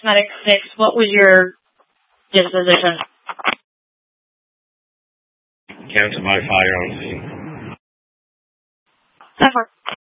Medic 6, what was your disposition? Cancel my fire on scene. That works.